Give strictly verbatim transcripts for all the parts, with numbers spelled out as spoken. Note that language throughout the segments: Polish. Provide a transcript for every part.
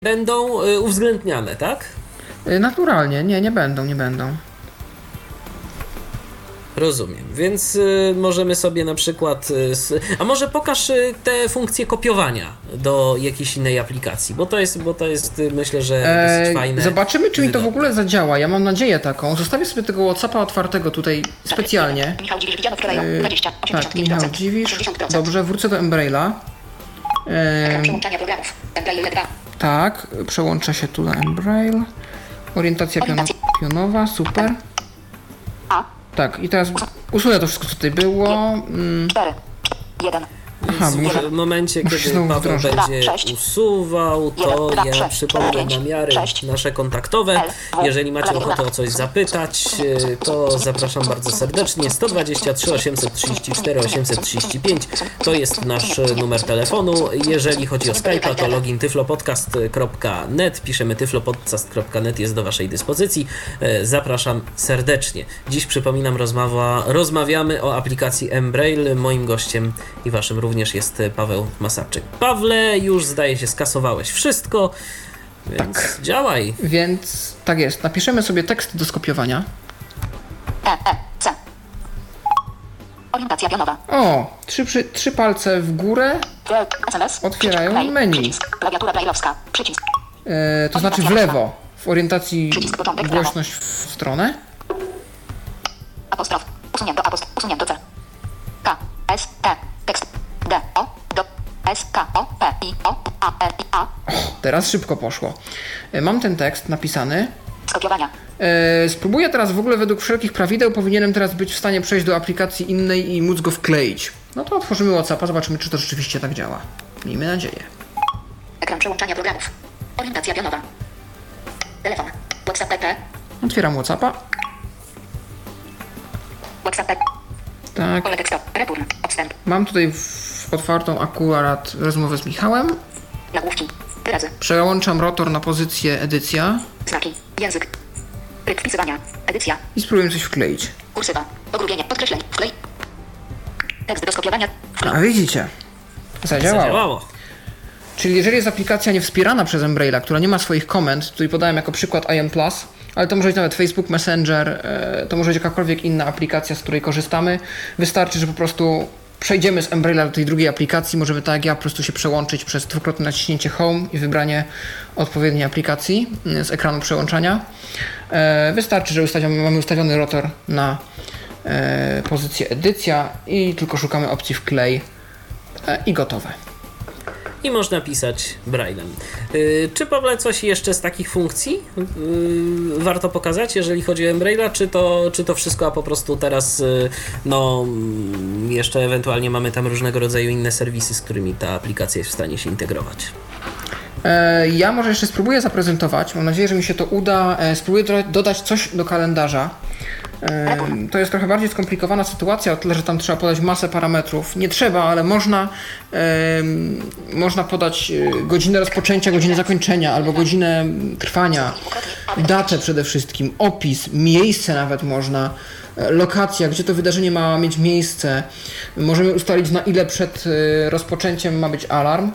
będą y, uwzględniane, tak? Naturalnie, nie, nie będą, nie będą. Rozumiem, więc y, możemy sobie na przykład... Y, s, a może pokaż y, te funkcje kopiowania do jakiejś innej aplikacji, bo to jest, bo to jest y, myślę, że dosyć Eee, fajne. zobaczymy, czy mi to w ogóle zadziała. Ja mam nadzieję taką. Zostawię sobie tego WhatsAppa otwartego tutaj specjalnie. Michał Dziwisz, widziano w kraju, dwadzieścia, Tak, Michał Dziwisz. Dobrze, wrócę do Embraila. Eee, Przełączania programów. Embrail dwa. tak, przełącza się tu na Embrail. Orientacja pion pionowa, super. A. Tak, i teraz usunę to wszystko, co tutaj było. Mm. cztery. jeden. Aha, Więc muszę, w momencie, muszę kiedy znowu Paweł wdrożyć. będzie Dwa, sześć. usuwał, to Jeden, dwa, ja sześć, przypomnę pięć, namiary sześć. nasze kontaktowe. Jeżeli macie ochotę o coś zapytać, y, to zapraszam bardzo serdecznie. sto dwadzieścia trzy osiemset trzydzieści cztery osiemset trzydzieści pięć to jest nasz numer telefonu. Jeżeli chodzi o Skype'a, to login tyflopodcast kropka net. Piszemy tyflopodcast kropka net, jest do waszej dyspozycji. Y, Zapraszam serdecznie. Dziś, przypominam, rozmowa, rozmawiamy o aplikacji Embrail. Moim gościem i waszym również jest Paweł Masarczyk. Pawle, już zdaje się skasowałeś wszystko, więc Tak. działaj. Więc tak jest. Napiszemy sobie tekst do skopiowania. E, E, C. Orientacja pionowa. O, trzy, przy, trzy palce w górę, S M S. Otwierają Przycisk, menu. Przycisk. Klawiatura brailleowska. Przycisk. e, to znaczy w lewo. W orientacji Przycisk początek w prawo. głośność w stronę. Apostrof. Usunięto apostrof. Usunięto C. K. S. T. Tekst. D. O. Do. S. K. O. P. I. O. A. E. I. A. Teraz szybko poszło. E, mam ten tekst napisany. Skopiowania. E, spróbuję teraz w ogóle według wszelkich prawideł powinienem teraz być w stanie przejść do aplikacji innej i móc go wkleić. No to otworzymy WhatsAppa, zobaczymy, czy to rzeczywiście tak działa. Miejmy nadzieję. Ekran przełączania programów. Orientacja pionowa. Telefon. WhatsApp P P. Otwieram WhatsAppa. WhatsApp P P. Tak. Pole tekstowe. Return. Odstęp. Mam tutaj w, otwartą akurat rozmowę z Michałem. Nagłówki. Wyrazy. Przełączam rotor na pozycję edycja Znaki. Język. Tryb wpisywania. Edycja. i spróbuję coś wkleić. Kursywa. Pogrubienie. Podkreślenie. Wklej. Tekst do skopiowania. Wklej. A widzicie? Zadziałało. Zadziałało. Czyli jeżeli jest aplikacja niewspierana przez Embraila, która nie ma swoich komend, tutaj podałem jako przykład I M Plus, ale to może być nawet Facebook Messenger, e, to może być jakakolwiek inna aplikacja, z której korzystamy. Wystarczy, że po prostu przejdziemy z Embraila do tej drugiej aplikacji. Możemy tak jak ja po prostu się przełączyć przez dwukrotne naciśnięcie Home i wybranie odpowiedniej aplikacji e, z ekranu przełączania. E, wystarczy, że ustawiamy, mamy ustawiony rotor na e, pozycję edycja i tylko szukamy opcji wklej e, i gotowe. I można pisać braillem. Yy, czy Pawle coś jeszcze z takich funkcji yy, warto pokazać, jeżeli chodzi o Embraila, czy to, czy to wszystko, a po prostu teraz yy, no yy, jeszcze ewentualnie mamy tam różnego rodzaju inne serwisy, z którymi ta aplikacja jest w stanie się integrować. E, Ja może jeszcze spróbuję zaprezentować. Mam nadzieję, że mi się to uda. E, Spróbuję do- dodać coś do kalendarza. E, To jest trochę bardziej skomplikowana sytuacja, o tyle, że tam trzeba podać masę parametrów. Nie trzeba, ale można, e, można podać e, godzinę rozpoczęcia, godzinę zakończenia, albo godzinę trwania, datę przede wszystkim, opis, miejsce nawet można, e, lokacja, gdzie to wydarzenie ma mieć miejsce. Możemy ustalić, na ile przed e, rozpoczęciem ma być alarm.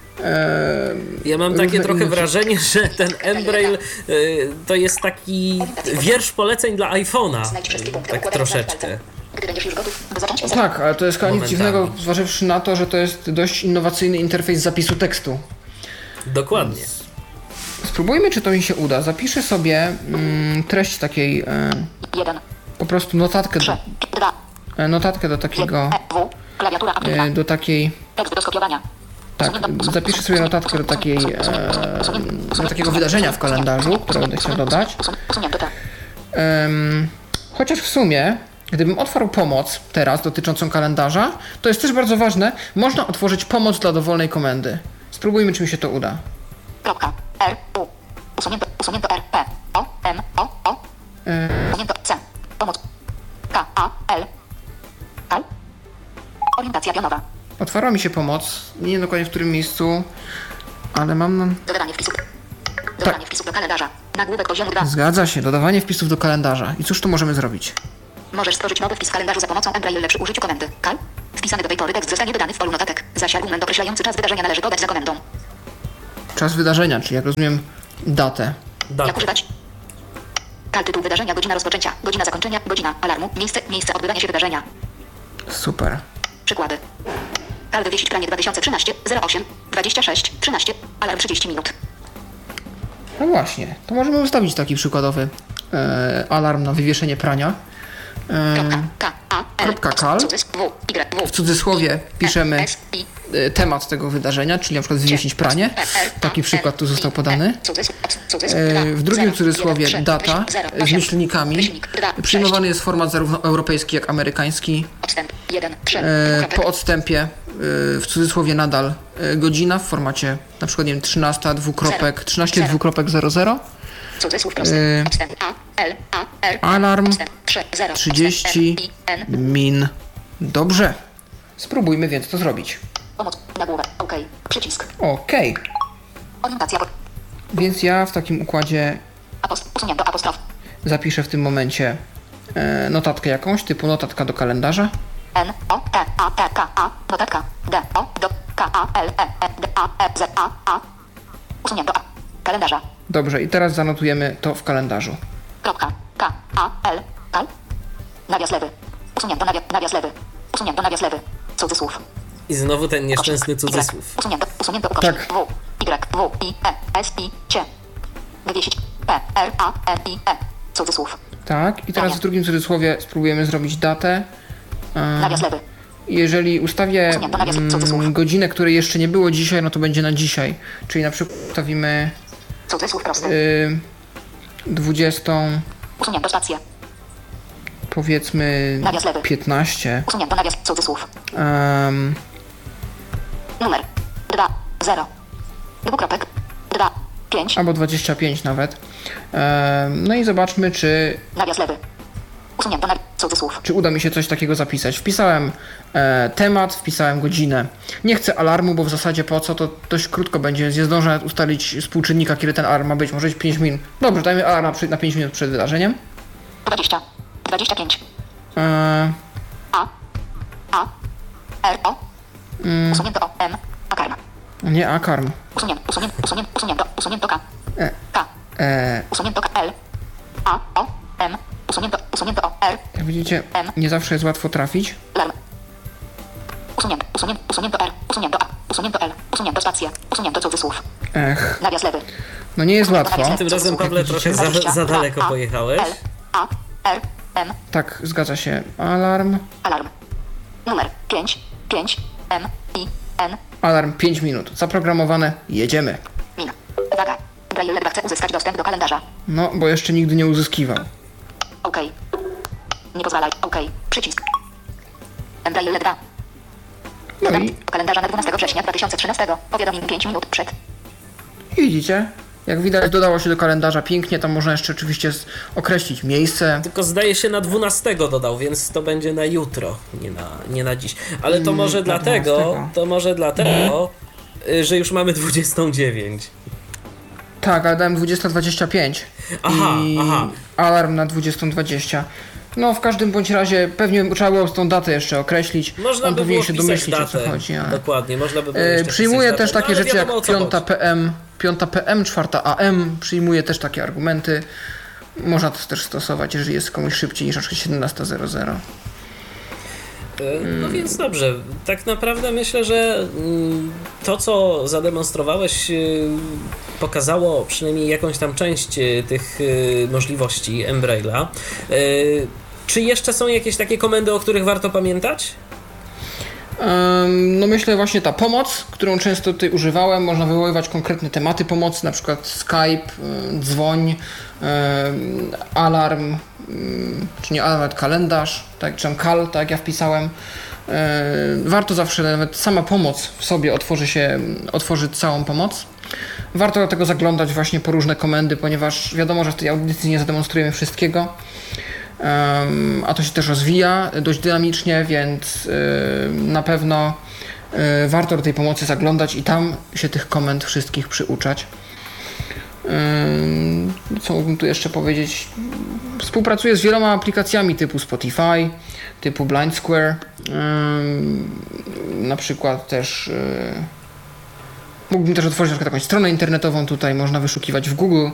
Ja mam takie Różne trochę inne- wrażenie, że ten Embrail yy, to jest taki wiersz poleceń dla iPhone'a, Znajdź wszystkie punkty tak układania troszeczkę. palcem. Gdy będziesz już gotów, by zacząć pisać. Tak, ale to jest chyba nic Momentami. dziwnego, zważywszy na to, że to jest dość innowacyjny interfejs zapisu tekstu. Dokładnie. Spróbujmy, czy to mi się uda. Zapiszę sobie mm, treść takiej, e, jeden. po prostu notatkę trzy. do, dwa. e, notatkę do takiego, E. W. Klawiatura aktywna. e, do takiej, Tekst do skopiowania. tak, zapiszę sobie notatkę do takiej, e, do takiego wydarzenia w kalendarzu, które będę chciał dodać. Usun- Usunięto te. Em, chociaż w sumie, gdybym otwarł pomoc teraz dotyczącą kalendarza, to jest też bardzo ważne, można otworzyć pomoc dla dowolnej komendy. Spróbujmy, czy mi się to uda. Kropka. R. U. Usunięto. Usunięto R. P. O. M. O. O. Usunięto C. Pomoc. K. A. L. L. Orientacja pionowa. Otwarła mi się pomoc, nie wiem dokładnie w którym miejscu, ale mam... na- Dodawanie wpisów. Dodawanie wpisów do kalendarza. Nagłówek poziomu dwa. Zgadza się, dodawanie wpisów do kalendarza. I cóż tu możemy zrobić? Możesz stworzyć nowy wpis w kalendarzu za pomocą Embrail przy użyciu komendy kal. Wpisany do tej pory tekst zostanie dodany w polu notatek. Zaś argument określający czas wydarzenia należy podać za komendą. czas wydarzenia, czyli jak rozumiem datę. Datę. Jak używać? Kal tytuł wydarzenia, godzina rozpoczęcia, godzina zakończenia, godzina alarmu, miejsce, miejsce odbywania się wydarzenia. Super. Przykłady. Kal wywiesić pranie dwa tysiące trzynaście, zero osiem, dwadzieścia sześć, trzynaście, alarm trzydzieści minut. No właśnie, to możemy ustawić taki przykładowy e, alarm na wywieszenie prania. E, K, A, L, kropka kal. cudzysł, W, Y, W. W cudzysłowie piszemy S, I, e, temat tego wydarzenia, czyli na przykład wywiesić pranie. Taki przykład tu został podany. Cudzysł, cudzysł, E, w drugim zero, cudzysłowie jeden, data trzy, zero, z osiem, myślnikami. myślnik, dwa, Przyjmowany sześć. jest format zarówno europejski, jak amerykański. Odstęp jeden, trzy, E, dwukropek. po odstępie e, w cudzysłowie nadal e, godzina w formacie na przykład nie wiem, trzynaście dwukropek trzynaście Zero. dwukropek zero zero. Cudzysłów prosty. e, Odstęp A, L, A, R. Alarm Odstęp trzy, zero. trzydzieści Odstęp N, I, N. min. Dobrze. Spróbujmy więc to zrobić. Pomoc. Nagłówek. OK. Przycisk. Okej. Orientacja. Więc ja w takim układzie Apost- usunięto apostrof. zapiszę w tym momencie e, notatkę jakąś, typu notatka do kalendarza. N, O, T, A, T, K, A. Notatka. D, O, do, K, A, L, E, E, D, A, E, Z, A, A. Usunięto A. Kalendarza. Dobrze, i teraz zanotujemy to w kalendarzu. Kropka. K, A, L, Kal. Nawias lewy. Usunięto nawias, nawias lewy. Usunięto nawias lewy. Cudzysłów. I znowu ten nieszczęsny Ukośnik. cudzysłów. Y. Usunięto, usunięto ukośnik. Tak. W, Y, W, I, E, S, I, C. Wywiesić. P, R, A, N, I, E. Cudzysłów. Tak, i teraz w drugim cudzysłowie spróbujemy zrobić datę. E, Nawias lewy. Jeżeli ustawię Usunięto nawias cudzysłów. mm, godzinę, której jeszcze nie było dzisiaj, no to będzie na dzisiaj. Czyli na przykład ustawimy Cudzysłów prosty. y, dwudziestą, Usunięto spację. powiedzmy Nawias lewy. piętnaście. Usunięto nawias cudzysłów. Um, Numer. dwa, zero. Dwukropek. dwa, pięć. albo dwadzieścia pięć nawet. Um, no i zobaczmy, czy, Nawias lewy. Usunięto nawias cudzysłów. czy uda mi się coś takiego zapisać. Wpisałem e, temat, wpisałem godzinę. Nie chcę alarmu, bo w zasadzie po co, to dość krótko będzie, więc nie zdążę nawet ustalić współczynnika, kiedy ten alarm ma być. Może być pięć minut. Dobrze, dajmy alarm na, przy- na pięć minut przed wydarzeniem. dwadzieścia. dwadzieścia pięć. E, A. A. R. O. Usunięto O. M. Akarm. nie, akarm. Usunięto. Usunięto. Usunięto. Usunięto. Usunięto K. E, K. e, Usunięto K. L. A. O. M. Usunięto. Usunięto O. R. jak widzicie, nie zawsze jest łatwo trafić. Larm. Usunięto. Usunięto. Usunięto R. Usunięto A. Usunięto L. Usunięto spację. Usunięto cudzysłów. Ech, Nawias lewy. no nie jest łatwo. Tym razem, Pawle, trochę za, za daleko pojechałeś. L. A. R. M. Tak, zgadza się. Alarm. Alarm. Numer pięć. pięć. M. I. N. Alarm pięć minut. Zaprogramowane. Jedziemy. Min. Uwaga. Braille dwa chce uzyskać dostęp do kalendarza. No, bo jeszcze nigdy nie uzyskiwał. OK. Nie pozwalaj. OK. Przycisk. Braille dwa. No Dodam i do kalendarza na dwunastego września dwa tysiące trzynastego. Powiadomień pięć minut przed. widzicie? Jak widać, dodało się do kalendarza pięknie. Tam można jeszcze oczywiście z- określić miejsce. Tylko zdaje się na dwunastego dodał, więc to będzie na jutro, nie na, nie na dziś. Ale to może na dlatego, dwunastego. to może dlatego, y, że już mamy dwudziestą dziewięć. Tak, ale dałem dwudziesta dwadzieścia pięć. Aha, I aha. alarm na dwudziestą dwadzieścia. No, w każdym bądź razie pewnie trzeba było tą datę jeszcze określić. Można On by powinien było się wpisać domyślić, o datę. co chodzi. Ale... Dokładnie, można by było E, jeszcze przyjmuję wpisać też datę, takie no, ale rzeczy jak wiadomo, o co piąta chodzi. P M, piąta P M, czwarta A M. Przyjmuję też takie argumenty. Można to też stosować, jeżeli jest komuś szybciej niż na przykład siedemnasta zero zero. No więc dobrze, tak naprawdę myślę, że mm, to co zademonstrowałeś y, pokazało przynajmniej jakąś tam część y, tych y, możliwości Embraila. Y, Czy jeszcze są jakieś takie komendy, o których warto pamiętać? No myślę właśnie ta pomoc, którą często tutaj używałem, można wywoływać konkretne tematy pomocy, na przykład Skype, y, dzwoń, y, alarm, y, czy nie alarm, nawet kalendarz, tak, czy tam kal, tak jak ja wpisałem. Y, Warto zawsze, nawet sama pomoc w sobie otworzy się, otworzy całą pomoc. Warto do tego zaglądać właśnie po różne komendy, ponieważ wiadomo, że w tej audycji nie zademonstrujemy wszystkiego. Um, a to się też rozwija dość dynamicznie, więc y, na pewno y, warto do tej pomocy zaglądać i tam się tych komend wszystkich przyuczać. Ym, co mógłbym tu jeszcze powiedzieć? Współpracuję z wieloma aplikacjami typu Spotify, typu Blind Square, ym, na przykład też y, Mógłbym też otworzyć na przykład jakąś stronę internetową, tutaj można wyszukiwać w Google.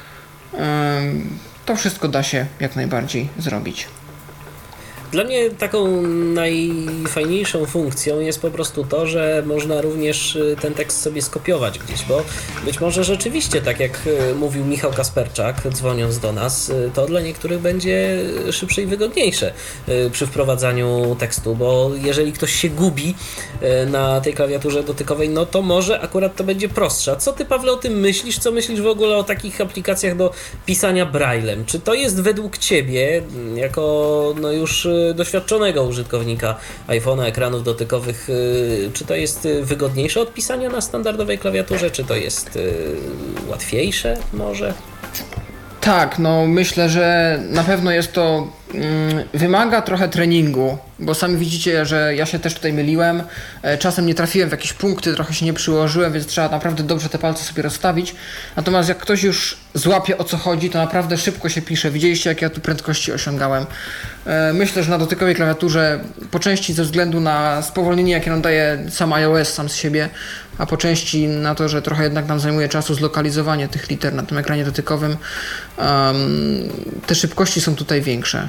To wszystko da się jak najbardziej zrobić. Dla mnie taką najfajniejszą funkcją jest po prostu to, że można również ten tekst sobie skopiować gdzieś, bo być może rzeczywiście, tak jak mówił Michał Kasperczak, dzwoniąc do nas, to dla niektórych będzie szybsze i wygodniejsze przy wprowadzaniu tekstu, bo jeżeli ktoś się gubi na tej klawiaturze dotykowej, no to może akurat to będzie prostsze. A co ty, Pawle, o tym myślisz? Co myślisz w ogóle o takich aplikacjach do pisania braillem? Czy to jest według ciebie, jako no już doświadczonego użytkownika iPhone'a, ekranów dotykowych, czy to jest wygodniejsze od pisania na standardowej klawiaturze, czy to jest łatwiejsze może? Tak, no myślę, że na pewno jest to, mm, wymaga trochę treningu, bo sami widzicie, że ja się też tutaj myliłem, czasem nie trafiłem w jakieś punkty, trochę się nie przyłożyłem, więc trzeba naprawdę dobrze te palce sobie rozstawić. Natomiast jak ktoś już złapie, o co chodzi, to naprawdę szybko się pisze. Widzieliście, jak ja tu prędkości osiągałem. Myślę, że na dotykowej klawiaturze po części ze względu na spowolnienie, jakie nam daje sam iOS sam z siebie, a po części na to, że trochę jednak nam zajmuje czasu zlokalizowanie tych liter na tym ekranie dotykowym, um, te szybkości są tutaj większe.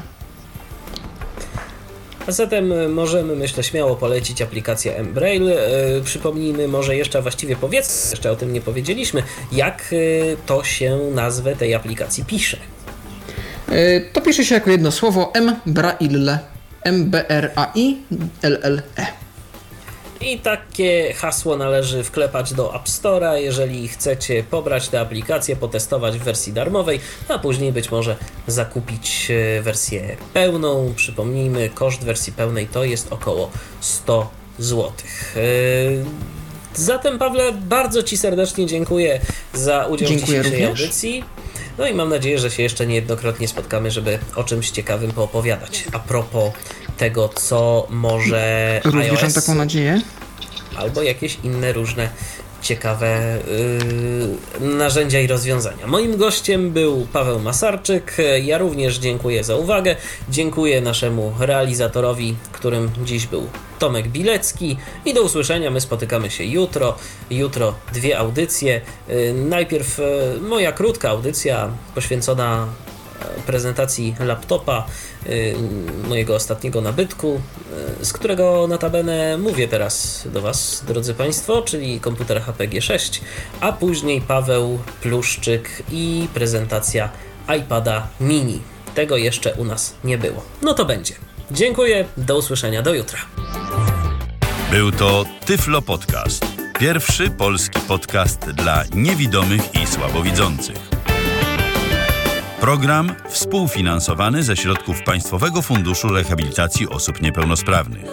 A zatem możemy, myślę, śmiało polecić aplikację mBraille. Yy, przypomnijmy może jeszcze, a właściwie powiedzmy, jeszcze o tym nie powiedzieliśmy, jak yy, to się nazwę tej aplikacji pisze. Yy, to pisze się jako jedno słowo mBraille. M B R A I L L E. I takie hasło należy wklepać do App Store'a, jeżeli chcecie pobrać tę aplikację, potestować w wersji darmowej, a później być może zakupić wersję pełną. Przypomnijmy, koszt wersji pełnej to jest około sto złotych. Zatem, Pawle, bardzo Ci serdecznie dziękuję za udział dziękuję w dzisiejszej również. audycji. No i mam nadzieję, że się jeszcze niejednokrotnie spotkamy, żeby o czymś ciekawym poopowiadać. A propos tego, co może Również iOS, mam taką nadzieję. albo jakieś inne różne ciekawe yy, narzędzia i rozwiązania. Moim gościem był Paweł Masarczyk. Ja również dziękuję za uwagę. Dziękuję naszemu realizatorowi, którym dziś był Tomek Bilecki. I do usłyszenia. My spotykamy się jutro. Jutro dwie audycje. Yy, najpierw yy, moja krótka audycja poświęcona prezentacji laptopa, mojego ostatniego nabytku, z którego notabene mówię teraz do Was, drodzy Państwo, czyli komputer H P G sześć, a później Paweł Pluszczyk i prezentacja iPada mini. Tego jeszcze u nas nie było. No to będzie. Dziękuję, do usłyszenia, do jutra. Był to Tyflo Podcast. Pierwszy polski podcast dla niewidomych i słabowidzących. Program współfinansowany ze środków Państwowego Funduszu Rehabilitacji Osób Niepełnosprawnych.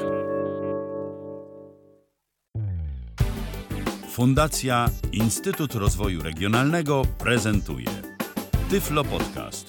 Fundacja Instytut Rozwoju Regionalnego prezentuje Tyflo Podcast.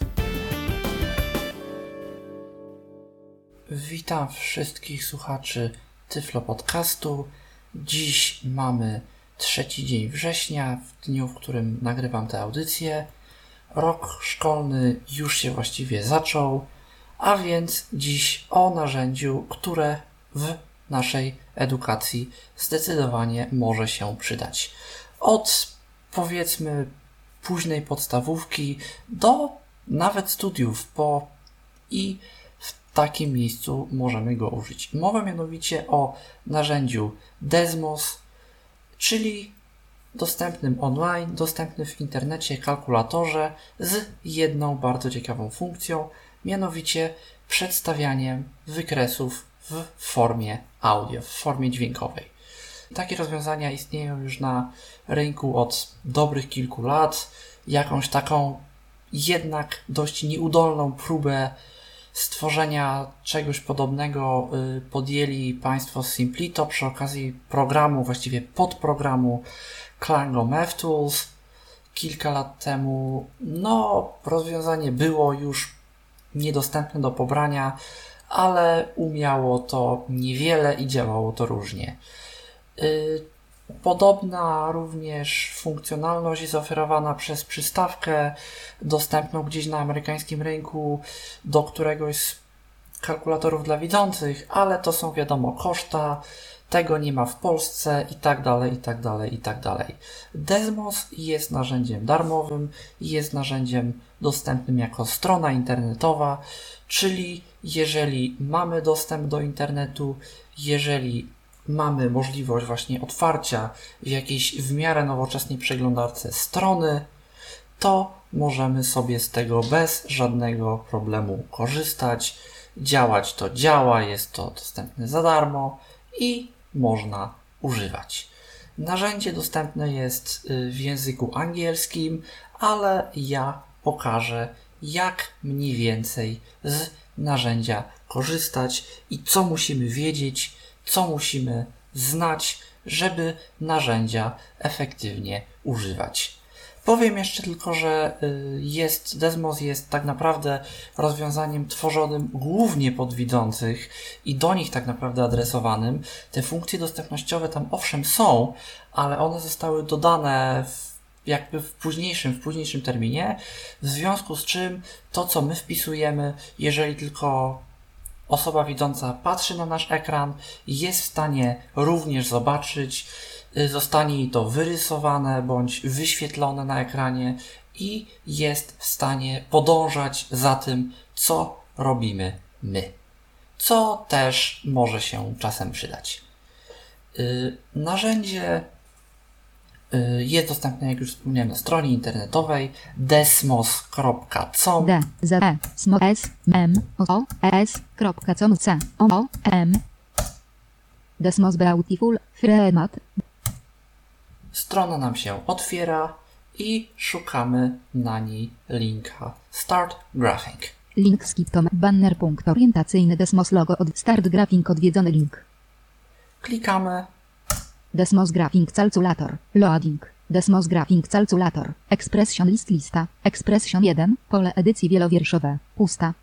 Witam wszystkich słuchaczy Tyflo Podcastu. Dziś mamy trzeci dzień września, w dniu, w którym nagrywam tę audycję. Rok szkolny już się właściwie zaczął, a więc dziś o narzędziu, które w naszej edukacji zdecydowanie może się przydać. Od, powiedzmy, późnej podstawówki do nawet studiów, bo i w takim miejscu możemy go użyć. Mowa mianowicie o narzędziu Desmos, czyli dostępnym online, dostępnym w internecie kalkulatorze z jedną bardzo ciekawą funkcją, mianowicie przedstawianiem wykresów w formie audio, w formie dźwiękowej. Takie rozwiązania istnieją już na rynku od dobrych kilku lat. Jakąś taką jednak dość nieudolną próbę stworzenia czegoś podobnego podjęli Państwo z Simplito przy okazji programu, właściwie podprogramu Klango MevTools kilka lat temu. No, rozwiązanie było już niedostępne do pobrania, ale umiało to niewiele i działało to różnie. Podobna również funkcjonalność jest oferowana przez przystawkę dostępną gdzieś na amerykańskim rynku do któregoś z kalkulatorów dla widzących, ale to są wiadomo koszta, tego nie ma w Polsce i tak dalej, i tak dalej, i tak dalej. Desmos jest narzędziem darmowym, jest narzędziem dostępnym jako strona internetowa, czyli jeżeli mamy dostęp do internetu, jeżeli mamy możliwość właśnie otwarcia w jakiejś w miarę nowoczesnej przeglądarce strony, to możemy sobie z tego bez żadnego problemu korzystać. Działać to działa, jest to dostępne za darmo i można używać. Narzędzie dostępne jest w języku angielskim, ale ja pokażę, jak mniej więcej z narzędzia korzystać i co musimy wiedzieć, co musimy znać, żeby narzędzia efektywnie używać. Powiem jeszcze tylko, że jest, Desmos jest tak naprawdę rozwiązaniem tworzonym głównie pod widzących i do nich tak naprawdę adresowanym. Te funkcje dostępnościowe tam owszem są, ale one zostały dodane w, jakby w późniejszym, w późniejszym terminie, w związku z czym to, co my wpisujemy, jeżeli tylko osoba widząca patrzy na nasz ekran, jest w stanie również zobaczyć, zostanie jej to wyrysowane bądź wyświetlone na ekranie i jest w stanie podążać za tym, co robimy my. Co też może się czasem przydać. Yy, narzędzie yy, jest dostępne, jak już wspomniałem, na stronie internetowej desmos kropka com. D Z E S M O S M O S kropka com C O M Desmos Beautiful Format. Strona nam się otwiera i szukamy na niej linka Start Graphing. Link skip.com banner punkt orientacyjny Desmos logo od Start Graphing odwiedzony link. Klikamy. Desmos Graphing Calculator. Loading. Desmos Graphing Calculator. Expression list lista. Expression jeden. Pole edycji wielowierszowe. Pusta.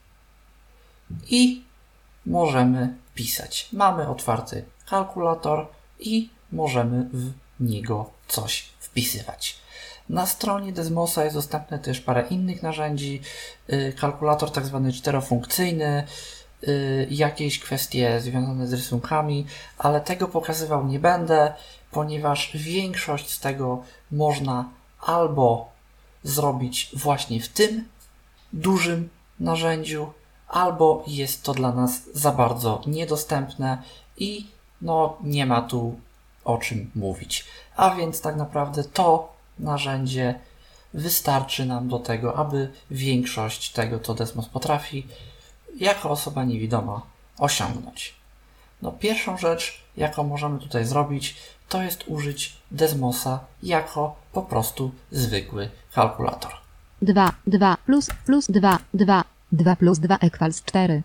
I możemy pisać. Mamy otwarty kalkulator i możemy w niego coś wpisywać. Na stronie Desmosa jest dostępne też parę innych narzędzi. Kalkulator tak zwany czterofunkcyjny, jakieś kwestie związane z rysunkami, ale tego pokazywał nie będę, ponieważ większość z tego można albo zrobić właśnie w tym dużym narzędziu, albo jest to dla nas za bardzo niedostępne i no nie ma tu o czym mówić. A więc tak naprawdę to narzędzie wystarczy nam do tego, aby większość tego, co Desmos potrafi, jako osoba niewidoma osiągnąć. No, pierwszą rzecz, jaką możemy tutaj zrobić, to jest użyć Desmosa jako po prostu zwykły kalkulator. dwa, dwa plus, plus dwa, dwa, dwa plus dwa equals cztery.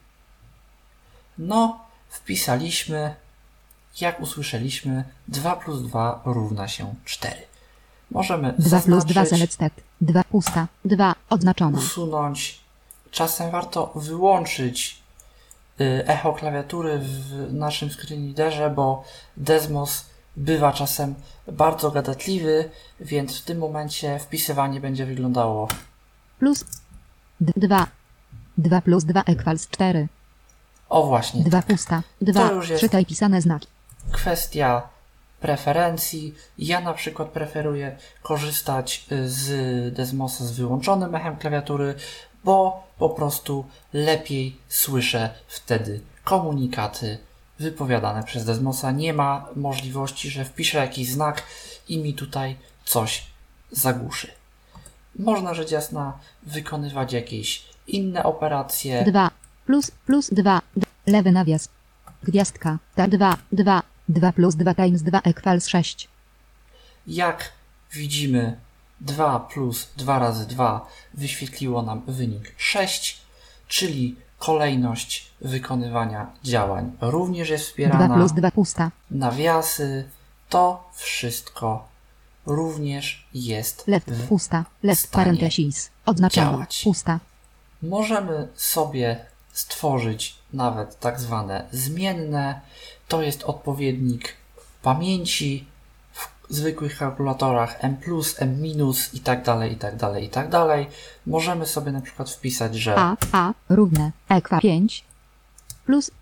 No, wpisaliśmy, jak usłyszeliśmy, dwa plus dwa równa się cztery. Możemy dwa plus dwa zaznaczyć, selected, dwa pusta, dwa oznaczone. usunąć. Czasem warto wyłączyć y, echo klawiatury w naszym screen readerze, bo Desmos bywa czasem bardzo gadatliwy, więc w tym momencie wpisywanie będzie wyglądało Plus dwa, dwa plus dwa equals cztery. o właśnie. dwa pusta, dwa, już jest- czytaj pisane znaki. Kwestia preferencji. Ja na przykład preferuję korzystać z Desmosa z wyłączonym echem klawiatury, bo po prostu lepiej słyszę wtedy komunikaty wypowiadane przez Desmosa. Nie ma możliwości, że wpiszę jakiś znak i mi tutaj coś zagłuszy. Można rzecz jasna wykonywać jakieś inne operacje. dwa plus, plus dwa, d- lewy nawias. Gwiazdka, ta dwa, dwa, dwa plus dwa times dwa equals sześć. Jak widzimy, dwa plus dwa razy dwa wyświetliło nam wynik sześć, czyli kolejność wykonywania działań również jest wspierana. dwa plus dwa pusta, Nawiasy, to wszystko również jest left w pusta, left stanie parenthesis, oznaczone, działać. pusta. Możemy sobie stworzyć nawet tak zwane zmienne. To jest odpowiednik pamięci w zwykłych kalkulatorach M plus, M minus i tak dalej, i tak dalej, i tak dalej. Możemy sobie na przykład wpisać, że A, A, równe, equa pięć, plus, plus,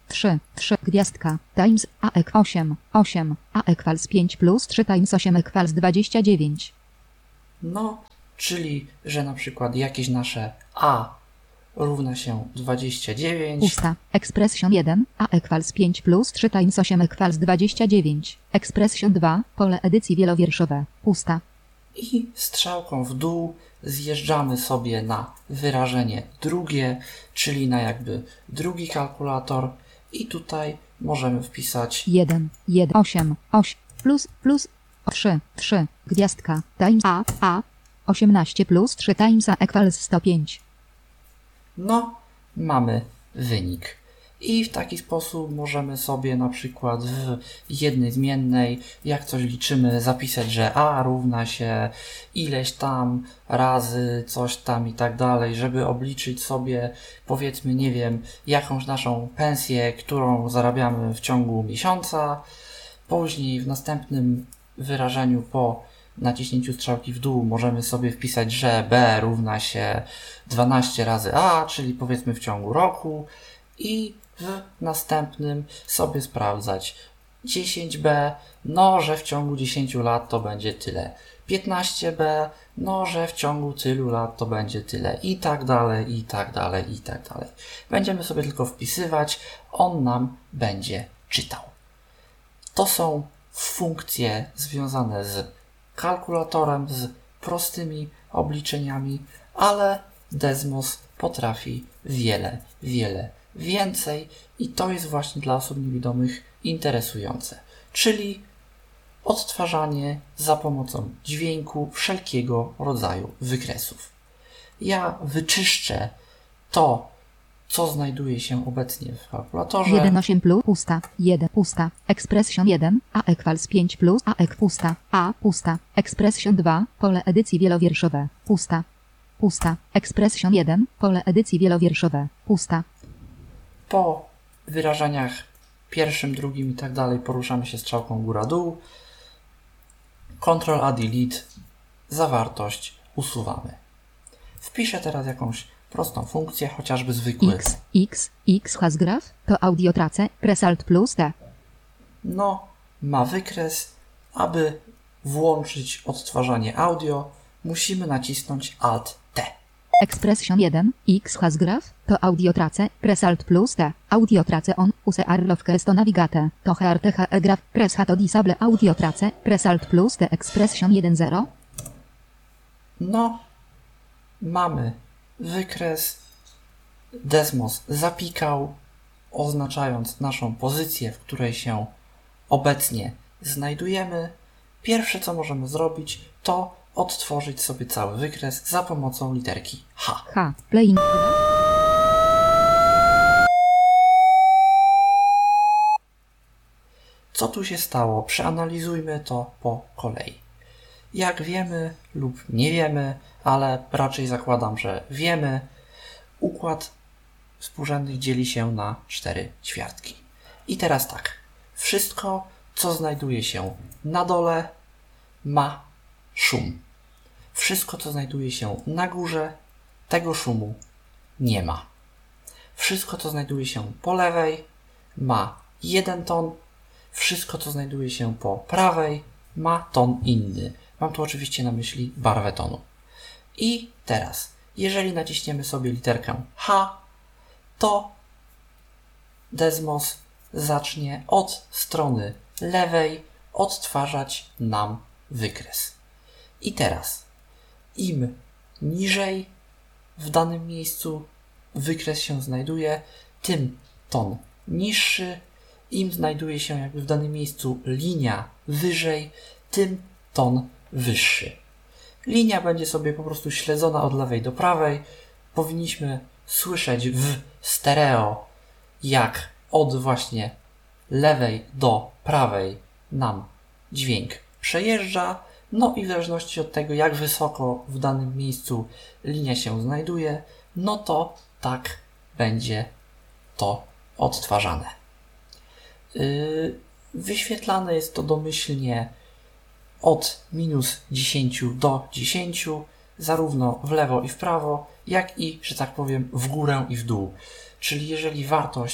trzy, trzy, gwiazdka, times a ek osiem, osiem, a equals pięć plus trzy times osiem equals dwadzieścia dziewięć. No, czyli, że na przykład jakieś nasze a równa się dwadzieścia dziewięć. Pusta. Expression jeden, a equals pięć plus trzy times osiem equals dwadzieścia dziewięć. Expression dwa, pole edycji wielowierszowe. Pusta. I strzałką w dół zjeżdżamy sobie na wyrażenie drugie, czyli na jakby drugi kalkulator i tutaj możemy wpisać jeden, jeden, osiem, osiem, plus, plus, trzy, trzy, gwiazdka, times a, a, osiemnaście plus trzy times a equals sto pięć. no, mamy wynik. I w taki sposób możemy sobie na przykład w jednej zmiennej, jak coś liczymy, zapisać, że a równa się ileś tam razy coś tam i tak dalej, żeby obliczyć sobie, powiedzmy, nie wiem, jakąś naszą pensję, którą zarabiamy w ciągu miesiąca. Później w następnym wyrażeniu po naciśnięciu strzałki w dół możemy sobie wpisać, że b równa się dwanaście razy a, czyli powiedzmy w ciągu roku, i w następnym sobie sprawdzać dziesięć b, no że w ciągu dziesięciu lat to będzie tyle, piętnaście b, no że w ciągu tylu lat to będzie tyle, i tak dalej, i tak dalej, i tak dalej. Będziemy sobie tylko wpisywać, on nam będzie czytał. To są funkcje związane z kalkulatorem, z prostymi obliczeniami, ale Desmos potrafi wiele, wiele więcej i to jest właśnie dla osób niewidomych interesujące, czyli odtwarzanie za pomocą dźwięku wszelkiego rodzaju wykresów. Ja wyczyszczę to, co znajduje się obecnie w kalkulatorze. jeden, osiem plus, pusta, jeden, pusta, expression jeden, a equals pięć plus, a ek pusta, a, pusta, expression dwa, pole edycji wielowierszowe, pusta, pusta, expression jeden, pole edycji wielowierszowe, pusta. Po wyrażeniach pierwszym, drugim i tak dalej poruszamy się strzałką góra-dół. Ctrl A Delete, zawartość usuwamy. Wpiszę teraz jakąś prostą funkcję, chociażby zwykły. X, X, X has graph, to audiotrace, press Alt plus T. No, ma wykres. Aby włączyć odtwarzanie audio, musimy nacisnąć Alt T. Expression jeden, X has graph, to audiotrace, press Alt plus T. Audiotrace on, use arlowke to navigate, to hrth e graph, press H to disable audiotrace, press Alt plus T. Expression jeden zero. No, mamy wykres. Desmos zapikał, oznaczając naszą pozycję, w której się obecnie znajdujemy. Pierwsze, co możemy zrobić, to odtworzyć sobie cały wykres za pomocą literki H. H, playing. Co tu się stało? Przeanalizujmy to po kolei. Jak wiemy lub nie wiemy, ale raczej zakładam, że wiemy, układ współrzędnych dzieli się na cztery ćwiartki. I teraz tak, wszystko, co znajduje się na dole, ma szum. Wszystko, co znajduje się na górze, tego szumu nie ma. Wszystko, co znajduje się po lewej, ma jeden ton. Wszystko, co znajduje się po prawej, ma ton inny. Mam tu oczywiście na myśli barwę tonu. I teraz, jeżeli naciśniemy sobie literkę H, to Desmos zacznie od strony lewej odtwarzać nam wykres. I teraz, im niżej w danym miejscu wykres się znajduje, tym ton niższy. Im znajduje się jakby w danym miejscu linia wyżej, tym ton wyższy. Linia będzie sobie po prostu śledzona od lewej do prawej. Powinniśmy słyszeć w stereo, jak od właśnie lewej do prawej nam dźwięk przejeżdża. No i w zależności od tego, jak wysoko w danym miejscu linia się znajduje, no to tak będzie to odtwarzane. Yy, wyświetlane jest to domyślnie od minus dziesięć do dziesięciu, zarówno w lewo i w prawo, jak i, że tak powiem, w górę i w dół. Czyli jeżeli wartość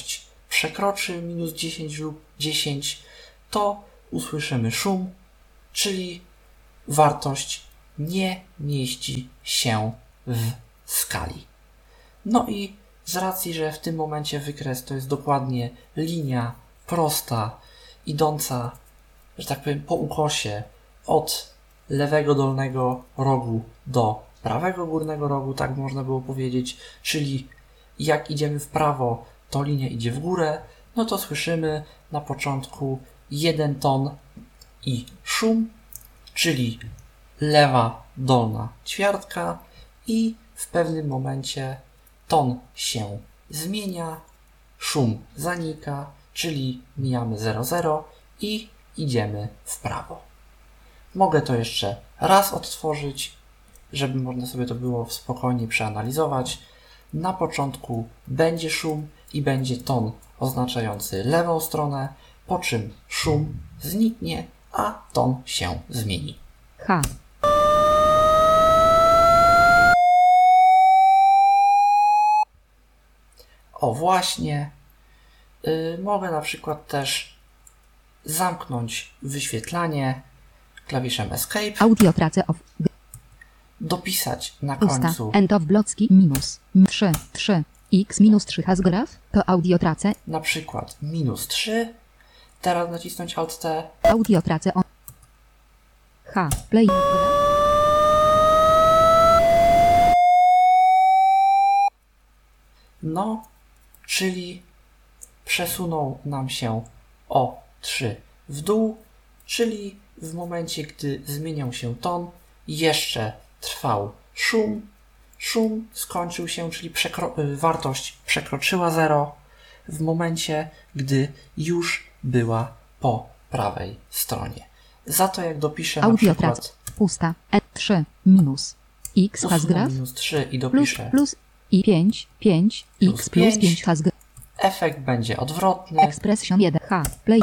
przekroczy minus dziesięć lub dziesięć, to usłyszymy szum, czyli wartość nie mieści się w skali. No i z racji, że w tym momencie wykres to jest dokładnie linia prosta, idąca, że tak powiem, po ukosie od lewego dolnego rogu do prawego górnego rogu, tak można było powiedzieć, czyli jak idziemy w prawo, to linia idzie w górę, no to słyszymy na początku jeden ton i szum, czyli lewa dolna ćwiartka i w pewnym momencie ton się zmienia, szum zanika, czyli mijamy zero zero i idziemy w prawo. Mogę to jeszcze raz odtworzyć, żeby można sobie to było spokojnie przeanalizować. Na początku będzie szum i będzie ton oznaczający lewą stronę, po czym szum zniknie, a ton się zmieni. H. O właśnie, yy, mogę na przykład też zamknąć wyświetlanie klawiszem Escape, Audio tracę off. dopisać na Pusta. końcu End of blocki minus trzy trzy x minus trzy hasgraph to audio tracę. na przykład minus trzy, teraz nacisnąć Alt T, Audio tracę on. H. Play. no, czyli przesunął nam się o trzy w dół, czyli w momencie, gdy zmieniał się ton, jeszcze trwał szum, szum skończył się, czyli przekro- y, wartość przekroczyła zero w momencie, gdy już była po prawej stronie. Za to jak dopiszę na Audio przykład tracę. Pusta. E trzy minus x usunę hasgraph minus trzy i plus dopiszę, plus i pięć pięć Plus x plus pięć. pięć hasgraph. efekt będzie odwrotny. Expression jeden. H. Play.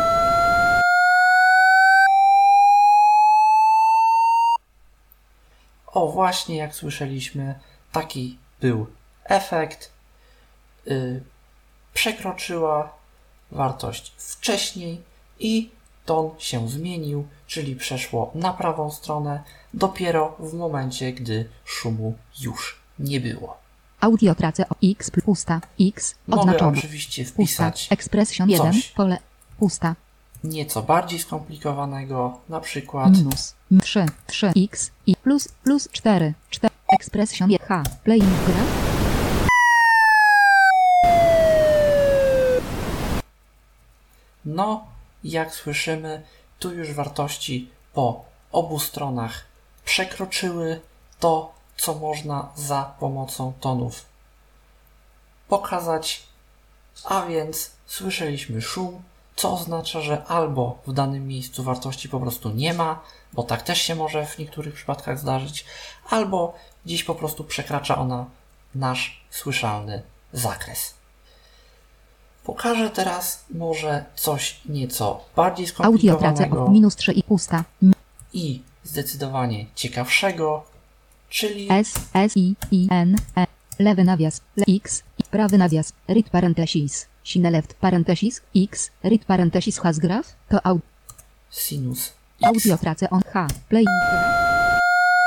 O, właśnie jak słyszeliśmy, taki był efekt. Yy, przekroczyła wartość wcześniej i ton się zmienił, czyli przeszło na prawą stronę dopiero w momencie, gdy szumu już nie było. Audio tracę o x plus pusta x Mogę oznaczony. oczywiście Pusta. wpisać Expression jeden. coś. Pole. Pusta. nieco bardziej skomplikowanego, na przykład Minus trzy trzy x i plus plus cztery cztery. Expression jeden. H. Playing gra. no, jak słyszymy, tu już wartości po obu stronach przekroczyły to, co można za pomocą tonów pokazać, a więc słyszeliśmy szum, co oznacza, że albo w danym miejscu wartości po prostu nie ma, bo tak też się może w niektórych przypadkach zdarzyć, albo gdzieś po prostu przekracza ona nasz słyszalny zakres. Pokażę teraz może coś nieco bardziej Audio tracę skomplikowanego o minus trzy i pusta. i zdecydowanie ciekawszego, czyli S S I I N E. Lewy nawias le, x i prawy nawias read parenthesis. Sine left parenthesis x read parenthesis hasgraph to au, sinus x. audio tracę on H. Playing gra.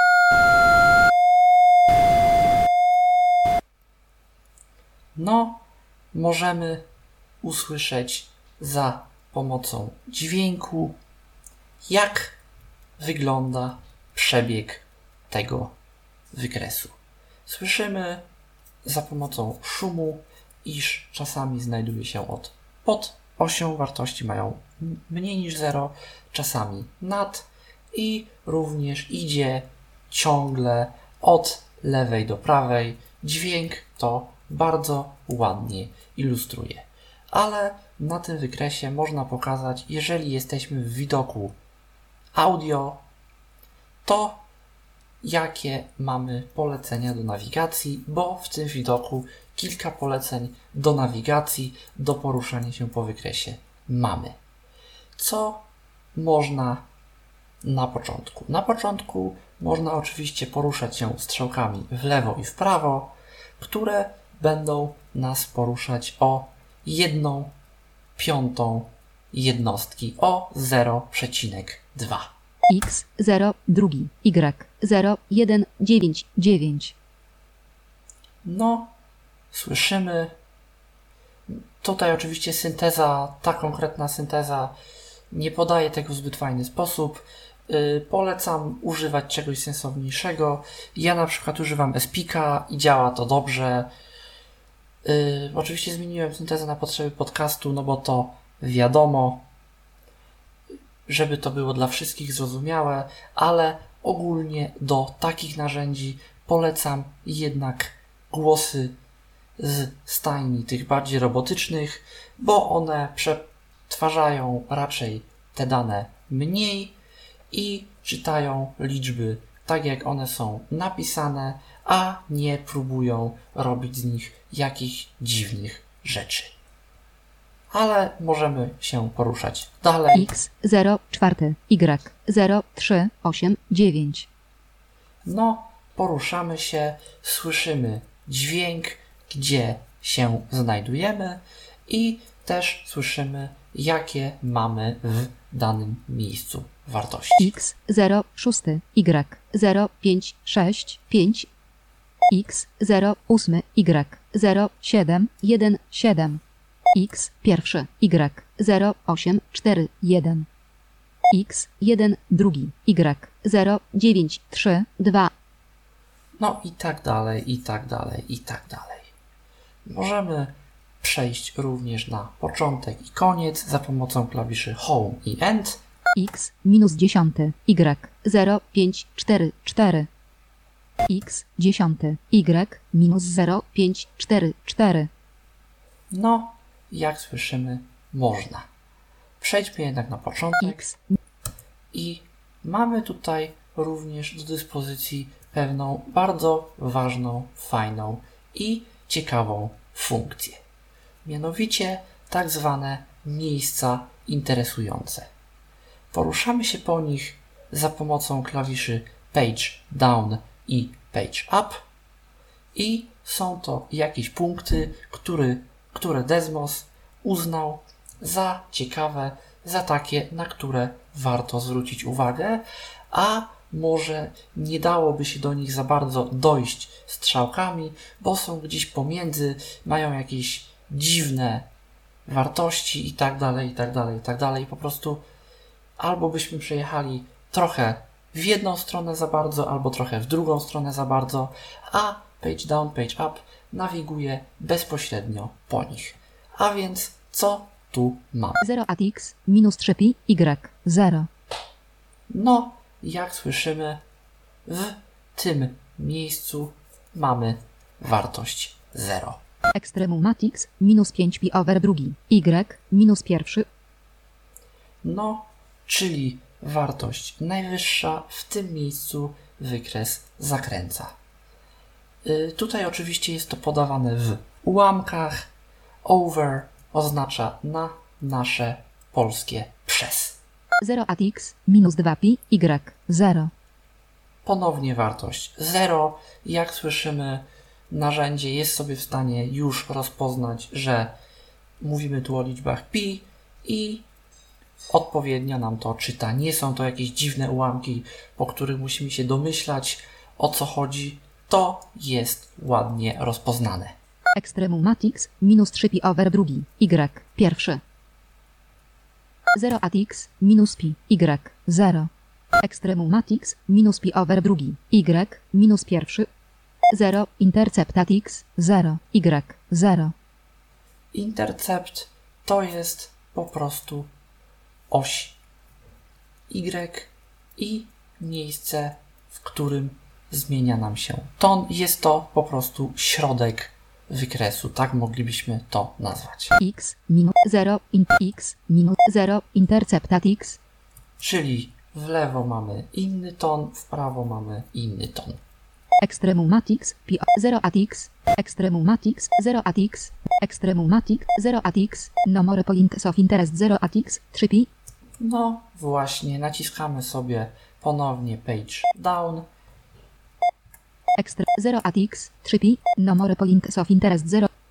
No, możemy usłyszeć za pomocą dźwięku, jak wygląda przebieg tego wykresu. Słyszymy za pomocą szumu, iż czasami znajduje się od pod osią, wartości mają m- mniej niż zero, czasami nad i również idzie ciągle od lewej do prawej. Dźwięk to bardzo ładnie ilustruje. Ale na tym wykresie można pokazać, jeżeli jesteśmy w widoku audio, to jakie mamy polecenia do nawigacji, bo w tym widoku kilka poleceń do nawigacji, do poruszania się po wykresie mamy. Co można na początku? Na początku można oczywiście poruszać się strzałkami w lewo i w prawo, które będą nas poruszać o jedną piątą jednostki o zero przecinek dwa. X zero drugi. Y zero jeden dziewięć dziewięć. No, słyszymy. Tutaj oczywiście synteza, ta konkretna synteza nie podaje tego w zbyt fajny sposób. Yy, polecam używać czegoś sensowniejszego. Ja na przykład używam Espika i działa to dobrze. Yy, oczywiście zmieniłem syntezę na potrzeby podcastu, no bo to wiadomo, żeby to było dla wszystkich zrozumiałe, ale ogólnie do takich narzędzi polecam jednak głosy z stajni tych bardziej robotycznych, bo one przetwarzają raczej te dane mniej i czytają liczby tak, jak one są napisane, a nie próbują robić z nich jakichś dziwnych rzeczy. Ale możemy się poruszać dalej. X zero czwarty. Y zero trzy osiem dziewięć. No, poruszamy się, słyszymy dźwięk, gdzie się znajdujemy i też słyszymy, jakie mamy w danym miejscu wartości. X zero szósty. Y zero pięć sześć pięć. X zero ósmy. Y zero siedem jeden siedem. X pierwszy. Y zero osiem cztery jeden. X jeden drugi. Y zero dziewięć trzy dwa. No i tak dalej, i tak dalej, i tak dalej. Możemy przejść również na początek i koniec za pomocą klawiszy Home i End. X minus dziesiąty. Y zero pięć cztery cztery. X dziesiąty. Y minus zero pięć cztery cztery. No, jak słyszymy, można. Przejdźmy jednak na początek. X I mamy tutaj również do dyspozycji pewną bardzo ważną, fajną i ciekawą funkcję. Mianowicie tak zwane miejsca interesujące. Poruszamy się po nich za pomocą klawiszy Page Down i Page Up i są to jakieś punkty, który, które Desmos uznał za ciekawe, za takie, na które warto zwrócić uwagę, a może nie dałoby się do nich za bardzo dojść strzałkami, bo są gdzieś pomiędzy, mają jakieś dziwne wartości i tak dalej, i tak dalej, i tak dalej. Po prostu albo byśmy przejechali trochę w jedną stronę za bardzo, albo trochę w drugą stronę za bardzo, a Page Down, Page Up nawiguje bezpośrednio po nich. A więc co tu mamy? zero at X minus trzy pi Y zero. No, jak słyszymy, w tym miejscu mamy wartość zero. Extremum Matix minus pięć pi over drugi. Y minus pierwszy. No, czyli wartość najwyższa w tym miejscu wykres zakręca. Yy, tutaj oczywiście jest to podawane w ułamkach. Over oznacza na nasze polskie przez. zero at X minus dwa pi Y zero. Ponownie wartość zero. Jak słyszymy, narzędzie jest sobie w stanie już rozpoznać, że mówimy tu o liczbach pi i odpowiednio nam to czyta. Nie są to jakieś dziwne ułamki, po których musimy się domyślać, o co chodzi. To jest ładnie rozpoznane. Extremum Matix minus trzy pi over drugi. Y pierwszy. zero at X minus pi Y zero. Extremum Matix minus pi over drugi. Y minus pierwszy. zero. Intercept at X zero. Y zero. Intercept to jest po prostu oś Y i miejsce, w którym zmienia nam się ton. Jest to po prostu środek wykresu, tak moglibyśmy to nazwać. X minus zero. In, X minus zero. Intercept at X. Czyli w lewo mamy inny ton, w prawo mamy inny ton. Extremum Matix pi zero at X. Extremum Matix zero at X. Extremum Matix zero at X. No more points of interest zero at X. trzy pi. No właśnie, naciskamy sobie ponownie Page Down. Extra zero at X. trzy pi. No more points of interest zero.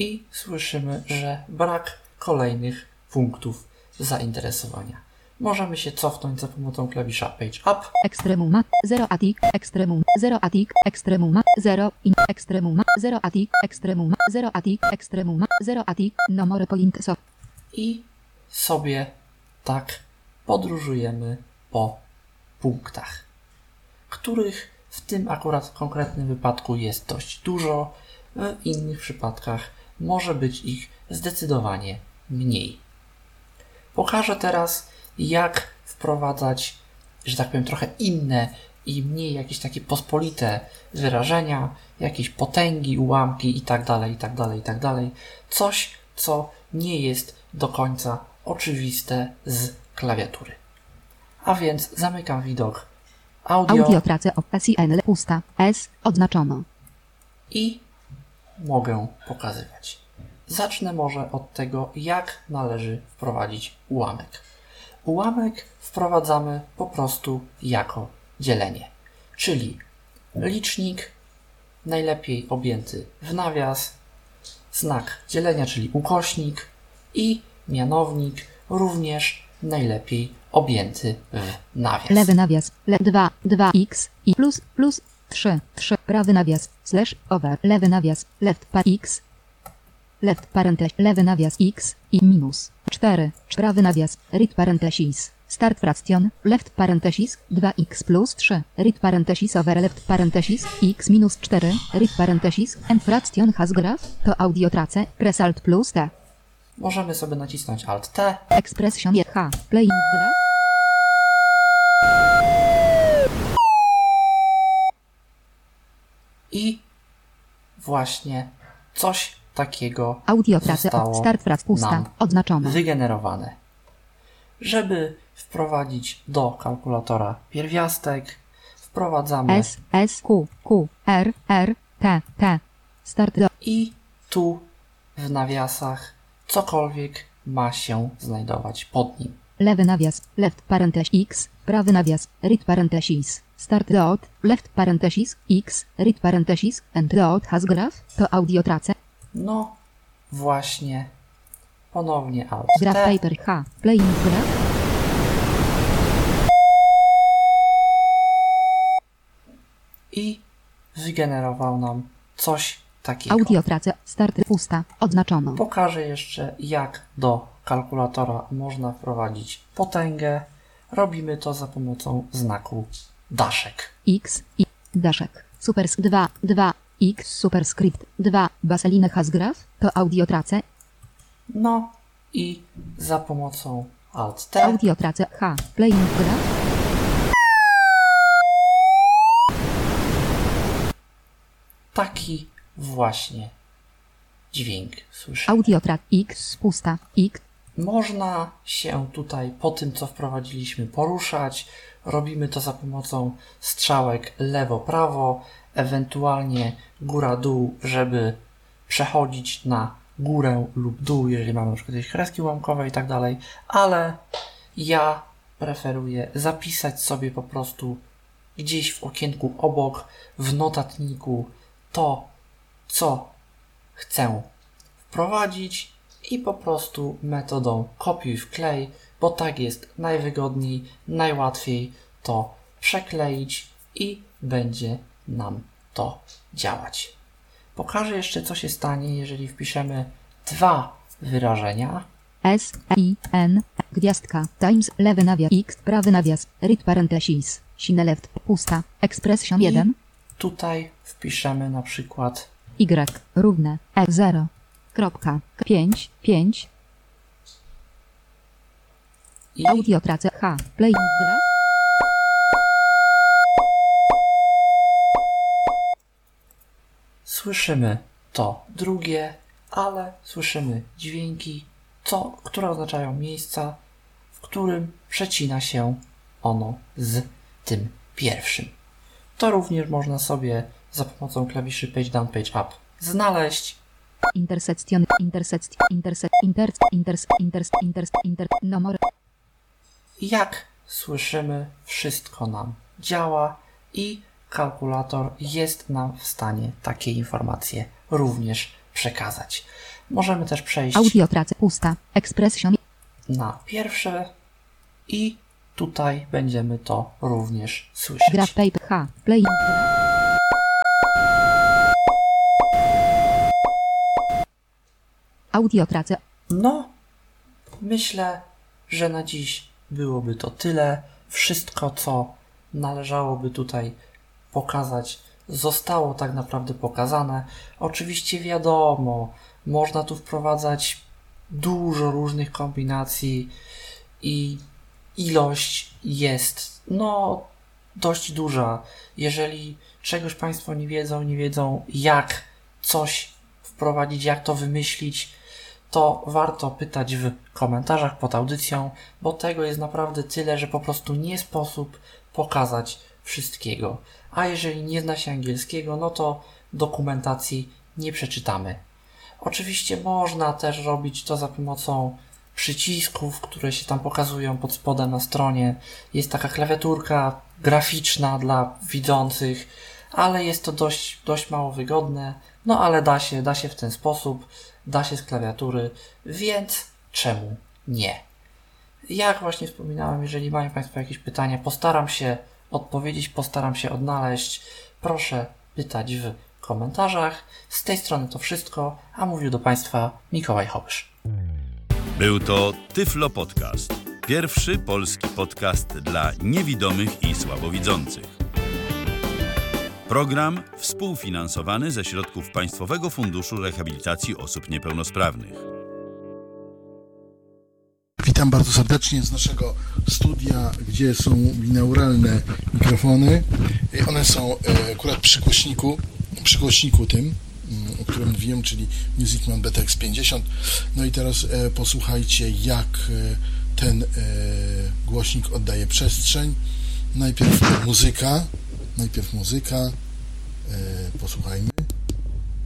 i słyszymy, że brak kolejnych punktów zainteresowania. Możemy się cofnąć za pomocą klawisza Page Up. Extremum zero atik, extremum zero atik, extremum zero in, extremum zero atik, extremum zero atik, extremum zero atik, no more point so. I sobie tak podróżujemy po punktach, których w tym akurat konkretnym wypadku jest dość dużo, w innych przypadkach może być ich zdecydowanie mniej. Pokażę teraz, jak wprowadzać, że tak powiem, trochę inne i mniej jakieś takie pospolite wyrażenia, jakieś potęgi, ułamki itd., itd., itd. Coś, co nie jest do końca oczywiste z klawiatury. A więc zamykam widok audio, Audio tracę o S I N pusta, S odznaczono. i mogę pokazywać. Zacznę może od tego, jak należy wprowadzić ułamek. Ułamek wprowadzamy po prostu jako dzielenie, czyli licznik, najlepiej objęty w nawias, znak dzielenia, czyli ukośnik i mianownik, również najlepiej objęty w nawias. Lewy nawias, le dwa, dwa x i plus, plus trzy, trzy, prawy nawias, slash over, lewy nawias, left par x, left parenthesis, lewy nawias x i minus cztery, prawy nawias, read parenthesis, start fraction, left parenthesis, dwa x plus trzy, read parenthesis over left parenthesis, x minus cztery, read parenthesis, and fraction has graph, to audio tracę, press alt plus t, Możemy sobie nacisnąć alt T expression H, playing graph, i właśnie coś takiego audio tracę, zostało start frac pusta, nam odznaczone. wygenerowane. Żeby wprowadzić do kalkulatora pierwiastek, wprowadzamy S, S, Q, Q, R, R, T, T, start do, i tu w nawiasach cokolwiek ma się znajdować pod nim. lewy nawias, left parenthesis x, prawy nawias, read parenthesis, start dot, left parenthesis x, read parenthesis, and dot has graph, to audio tracę, No właśnie, ponownie alt graph T paper H, playing graph, i wygenerował nam coś takiego. audio tracę, start pusta, odznaczono, Pokażę jeszcze, jak do kalkulatora można wprowadzić potęgę. Robimy to za pomocą znaku daszek. x, i, daszek, supersk dwa, dwa, x, superscript dwa, baseline has graph, to audio tracę, No i za pomocą alt T audio tracę H, playing graph, taki właśnie dźwięk słyszymy. audio trac x, pusta, x, Można się tutaj po tym, co wprowadziliśmy, poruszać. Robimy to za pomocą strzałek lewo-prawo, ewentualnie góra-dół, żeby przechodzić na górę lub dół, jeżeli mamy na przykład jakieś kreski ułamkowe i tak dalej, ale ja preferuję zapisać sobie po prostu gdzieś w okienku obok, w notatniku to, co chcę wprowadzić i po prostu metodą kopiuj wklej, bo tak jest najwygodniej, najłatwiej to przekleić i będzie nam to działać. Pokażę jeszcze, co się stanie, jeżeli wpiszemy dwa wyrażenia. S, I, N, gwiazdka, times, lewy nawias, x, prawy nawias, read parenthesis, sine left, pusta, expression I jeden, tutaj wpiszemy na przykład y, równe, e zero, kropka, pięć, pięć, i audio tracę H, playing graph, słyszymy to drugie, ale słyszymy dźwięki, co, które oznaczają miejsca, w którym przecina się ono z tym pierwszym. To również można sobie za pomocą klawiszy Page Down, Page Up znaleźć. intersection, intersection, interse, inters, inters, inters, inters, inter, no more, Jak słyszymy, wszystko nam działa i kalkulator jest nam w stanie takie informacje również przekazać. Możemy też przejść Audiotrace pusta. Expression. na pierwsze i tutaj będziemy to również słyszeć. Graph paper H. Play. Audiotrace. No, myślę, że na dziś byłoby to tyle. Wszystko, co należałoby tutaj pokazać, zostało tak naprawdę pokazane. Oczywiście wiadomo, można tu wprowadzać dużo różnych kombinacji i ilość jest, no, dość duża. Jeżeli czegoś Państwo nie wiedzą, nie wiedzą jak coś wprowadzić, jak to wymyślić, to warto pytać w komentarzach pod audycją, bo tego jest naprawdę tyle, że po prostu nie sposób pokazać wszystkiego. A jeżeli nie zna się angielskiego, no to dokumentacji nie przeczytamy. Oczywiście można też robić to za pomocą przycisków, które się tam pokazują pod spodem na stronie. Jest taka klawiaturka graficzna dla widzących, ale jest to dość, dość mało wygodne. No ale da się, da się w ten sposób, da się z klawiatury, więc czemu nie? Jak właśnie wspominałem, jeżeli mają Państwo jakieś pytania, postaram się odpowiedzieć, postaram się odnaleźć. Proszę pytać w komentarzach. Z tej strony to wszystko, a mówił do Państwa Mikołaj Hołysz. Był to Tyflo Podcast. Pierwszy polski podcast dla niewidomych i słabowidzących. Program współfinansowany ze środków Państwowego Funduszu Rehabilitacji Osób Niepełnosprawnych. Witam bardzo serdecznie z naszego studia, gdzie są binauralne mikrofony. One są akurat przy głośniku, przy głośniku tym, o którym mówiłem, czyli Musicman B T X pięćdziesiąt. No i teraz posłuchajcie, jak ten głośnik oddaje przestrzeń. Najpierw muzyka, najpierw muzyka, posłuchajmy.